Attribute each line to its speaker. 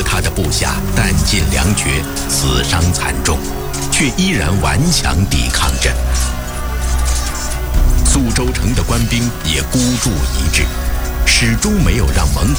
Speaker 1: 他的部下弹尽粮绝，死伤惨重，却依然顽强抵抗着。苏州城的官兵也孤注一掷，始终没有让蒙